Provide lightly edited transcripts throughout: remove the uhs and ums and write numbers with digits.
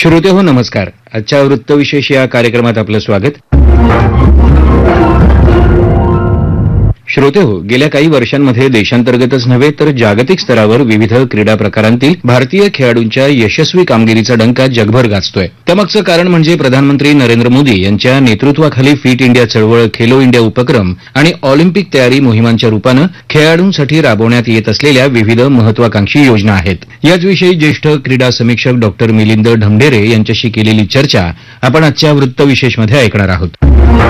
श्रोतेहो नमस्कार. आजच्या वृत्तविशेष या कार्यक्रमात आपलं स्वागत. श्रोतेहो, गेल्या काही वर्षांमध्ये देशांतर्गतच नव्हे तर जागतिक स्तरावर विविध क्रीडा प्रकारांतील भारतीय खेळाडूंच्या यशस्वी कामगिरीचा डंका जगभर गाजतोय. त्यामागचं कारण म्हणजे प्रधानमंत्री नरेंद्र मोदी यांच्या नेतृत्वाखाली फिट इंडिया चळवळ, खेलो इंडिया उपक्रम आणि ऑलिम्पिक तयारी मोहिमांच्या रूपानं खेळाडूंसाठी राबवण्यात येत असलेल्या विविध महत्वाकांक्षी योजना आहेत. याचविषयी ज्येष्ठ क्रीडा समीक्षक डॉक्टर मिलिंद ढमढेरे यांच्याशी केलेली चर्चा आपण आजच्या वृत्तविशेषमध्ये ऐकणार आहोत.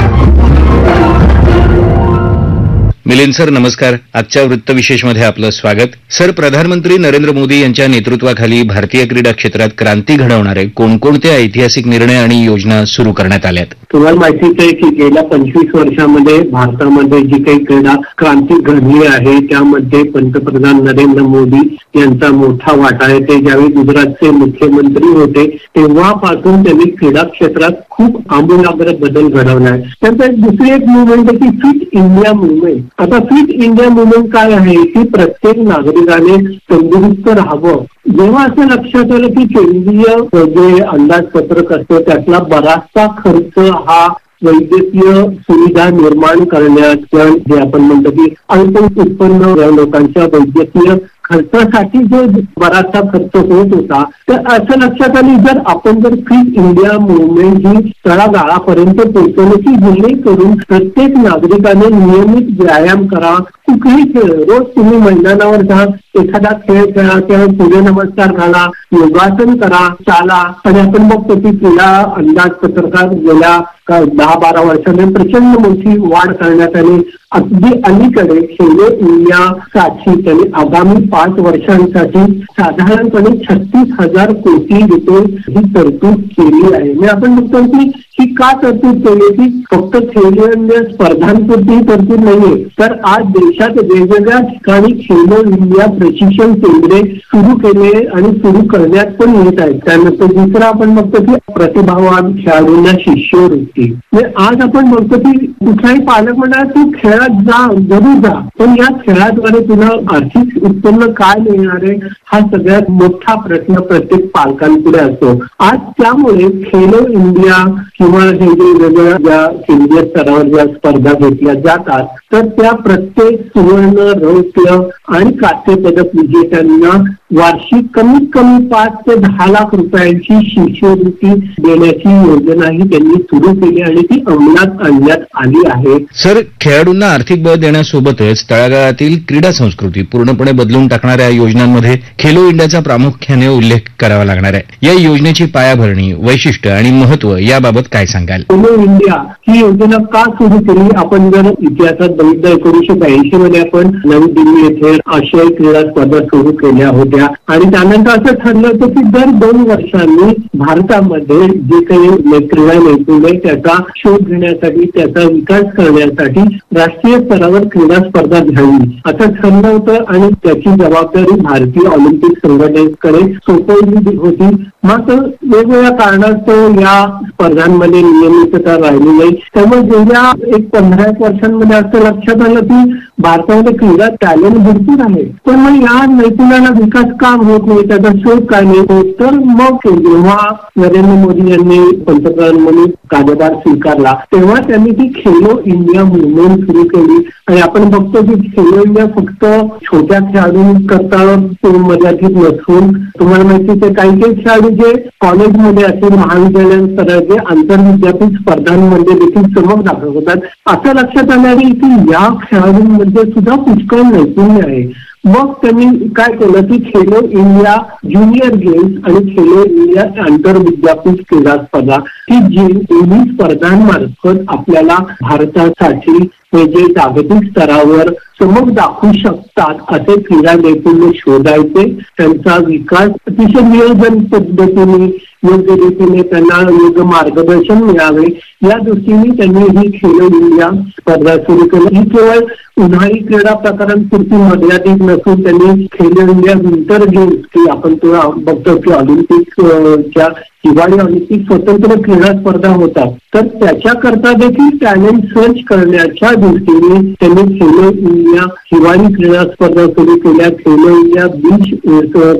मिलिंद सर, नमस्कार. आजच्या वृत्तविशेषमध्ये आपलं स्वागत. सर, प्रधानमंत्री नरेंद्र मोदी यांच्या नेतृत्वाखाली भारतीय क्रीडा क्षेत्रात क्रांती घडवणारे कोणकोणते ऐतिहासिक निर्णय आणि योजना सुरू करण्यात आल्यात? तुम्हाला माहितीच आहे की गेल्या 25 वर्षामध्ये भारतामध्ये जी काही क्रीडा क्रांती घडली आहे त्यामध्ये पंतप्रधान नरेंद्र मोदी यांचा मोठा वाटा आहे. ते ज्यावेळी गुजरातचे मुख्यमंत्री होते तेव्हापासून त्यांनी क्रीडा क्षेत्रात खूप आमूलाग्र बदल घडवला आहे. त्यानंतर दुसरी एक मुवमेंट आहे की फिट इंडिया मुवमेंट. आता फिट इंडिया मुवमेंट काय आहे की प्रत्येक नागरिकाने तंदुरुस्त राहावं. जेव्हा असं लक्षात आलं की केंद्रीय जे अंदाजपत्रक असतं त्यातला बराचसा खर्च हा वैद्यकीय सुविधा निर्माण करण्यात, जे आपण म्हणतो की अल्प उत्पन्न लोकांच्या वैद्यकीय खर्चासाठी जो बराचसा खर्च होत होता, तर असं लक्षात आली जर आपण फिट इंडिया मुवमेंट ही तळागाळापर्यंत पोहोचवली की जेणेकरून प्रत्येक नागरिकाने नियमित व्यायाम करा. कुठेही खेळ, रोज तुम्ही मैदानावर जा, एखादा खेळ खेळा किंवा सूर्यनमस्कार घाला, योगासन करा, चाला. आणि आपण बघतो की क्रीडा अंदाजपत्रकात गेल्या 10-12 वर्षांनी प्रचंड मोठी वाढ करण्यात आली. अगदी अलीकडे खेलो इंडियासाठी त्यांनी आगामी 5 वर्षांसाठी साधारणपणे 36,000 कोटी रुपये ही तरतूद केली आहे. म्हणजे आपण बघतो की ही का तरतूद केली की फक्त खेलो इंडिया स्पर्धांपुरती तरतूद नाहीये, तर आज देशात वेगवेगळ्या ठिकाणी खेलो इंडिया प्रशिक्षण केंद्रे सुरू केले आणि सुरू करण्यात पण येत आहेत. त्यानंतर दुसरं आपण बघतो की प्रतिभावान खेळाडूंना शिष्यवृत्ती. आज आपण बघतो की कुठलाही पालक म्हणा तू खेळात जा, जरूर जा, पण या खेळाद्वारे तुला आर्थिक उत्पन्न काय मिळणार आहे हा सगळ्यात मोठा प्रश्न प्रत्येक पालकांपुढे असतो. आज त्यामुळे खेलो इंडिया किंवा हे जे वेगवेगळ्या ज्या केंद्रीय स्तरावर ज्या स्पर्धा घेतल्या जातात तर त्या प्रत्येक सुवर्ण, रौप्य आणि कांस्य पदक विजेत्यांना वार्षिक कमीत कमी 5 ते 10 लाख रुपयांची शिष्यवृत्ती देण्याची योजनाही त्यांनी सुरू केली आणि ती अंमलात आणण्यात आली आहे. सर, खेळाडूंना आर्थिक बळ देण्यासोबतच तळागाळातील क्रीडा संस्कृती पूर्णपणे बदलून टाकणाऱ्या योजनांमध्ये खेलो इंडियाचा प्रामुख्याने उल्लेख करावा लागणार आहे. या योजनेची पायाभरणी, वैशिष्ट्य आणि महत्व याबाबत काय सांगाल? खेलो इंडिया ही योजना का सुरू केली? आपण जर इतिहासात बघितलं 1982 मध्ये आपण नवी दिल्ली येथे आशियाई क्रीडा स्पर्धा सुरू केल्या होत्या आणि त्यानंतर असं ठरलं होतं की दर 2 वर्षांनी भारतामध्ये जे काही क्रीडा नैपुण्य त्याचा शोध घेण्यासाठी, त्याचा विकास करण्यासाठी राष्ट्रीय स्तरावर क्रीडा स्पर्धा घ्यावी असं ठरलं होतं आणि त्याची जबाबदारी भारतीय ऑलिम्पिक संघटनेकडे सोपवली होती. मात्र वेगवेगळ्या कारणास्तव या स्पर्धांमध्ये नियमितता राहिली नाही. त्यामुळे गेल्या 15 वर्षांमध्ये असं लक्षात आलं की भारतामध्ये क्रीडा टॅलेंट भरपूर आहे, पण मग या नैपुण्याला विकास का होत नाही, त्याचा शोध काय नाही होत. तर मग जेव्हा नरेंद्र मोदी यांनी पंतप्रधान म्हणून कार्यभार स्वीकारला तेव्हा त्यांनी ती खेलो इंडिया मुवमेंट सुरू केली. आणि आपण बघतो की खेलो इंडिया फक्त छोट्या खेळाडूंकरता मर्यादित नसून तुम्हाला माहितीच आहे काही खेळाडू जे कॉलेजमध्ये असेल, महाविद्यालयांस्तराचे आंतरविद्यापीठ स्पर्धांमध्ये देखील चमक दाखवतात. असं लक्षात आलं आहे की या खेळाडूंमध्ये सुद्धा पुष्कळ नैपुण्य आहे. मग त्यांनी काय केलं की खेलो इंडिया ज्युनियर गेम्स आणि खेलो इंडिया आंतरविद्यापीठ क्रीडा स्पर्धा ही जी दोन्ही स्पर्धांमार्फत आपल्याला भारतासाठी हे जे जागतिक स्तरावर चमक दाखवू शकतात असे क्रीडा नैपुण्य शोधायचे, त्यांचा विकास अतिशय नियोजन पद्धतीने, योग्य रीतीने त्यांना योग्य मार्गदर्शन मिळावे या दृष्टीने त्यांनी ही खेलो इंडिया स्पर्धा सुरू केली. ही केवळ उन्हाळी क्रीडा प्रकारांपुरती मर्यादित नसून त्यांनी खेलो इंडिया विंटर गेम्स की आपण तो बघतो की ऑलिम्पिकच्या हिवाळी ऑलिम्पिक स्वतंत्र क्रीडा स्पर्धा होतात, तर त्याच्याकरता देखील टॅलेंट सर्च करण्याच्या दृष्टीने त्यांनी खेलो इंडिया हिवाळी क्रीडा स्पर्धा सुरू केल्या. Khelo India beach